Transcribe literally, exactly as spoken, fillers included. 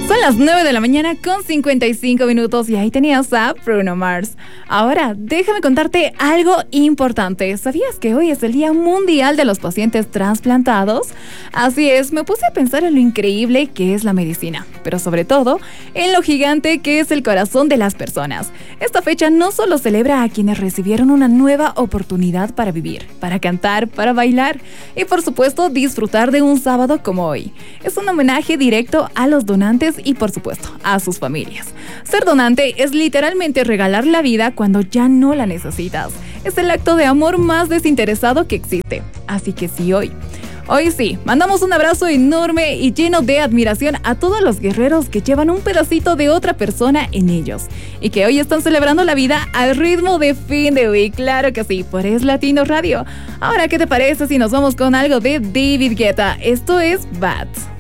Son las nueve de la mañana con cincuenta y cinco minutos y ahí tenías a Bruno Mars. Ahora, déjame contarte algo importante. ¿Sabías que hoy es el Día Mundial de los Pacientes Transplantados? Así es, me puse a pensar en lo increíble que es la medicina, pero sobre todo en lo gigante que es el corazón de las personas. Esta fecha no solo celebra a quienes recibieron una nueva oportunidad para vivir, para cantar, para bailar y por supuesto disfrutar de un sábado como hoy. Es un homenaje directo a los donantes y por supuesto a sus familias. Ser donante es literalmente regalar la vida cuando ya no la necesitas. Es el acto de amor más desinteresado que existe. Así que sí, hoy Hoy sí, mandamos un abrazo enorme y lleno de admiración a todos los guerreros que llevan un pedacito de otra persona en ellos y que hoy están celebrando la vida al ritmo de fin de week. Claro que sí, por Es Latino Radio. Ahora, ¿qué te parece si nos vamos con algo de David Guetta? Esto es Bad.